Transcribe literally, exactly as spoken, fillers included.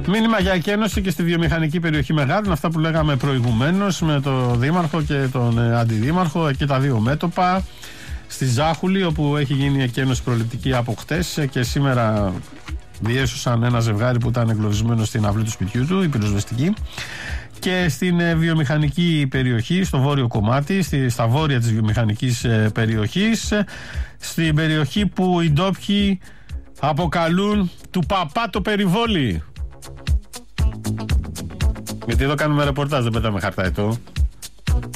Μήνυμα για εκένωση και στη βιομηχανική περιοχή Μεγάδων, αυτά που λέγαμε προηγουμένως με τον Δήμαρχο και τον Αντιδήμαρχο, εκεί τα δύο μέτωπα. Στη Ζάχουλη, όπου έχει γίνει εκένωση προληπτική από χτες και σήμερα διέσωσαν ένα ζευγάρι που ήταν εγκλωβισμένο στην αυλή του σπιτιού του, η πυροσβεστική. Και στην ε, βιομηχανική περιοχή, στο βόρειο κομμάτι, στη, στα βόρεια της βιομηχανικής ε, περιοχής, ε, στην περιοχή που οι ντόπιοι αποκαλούν του παπά το περιβόλι. Γιατί εδώ κάνουμε ρεπορτάζ, δεν πετάμε χαρτά εδώ.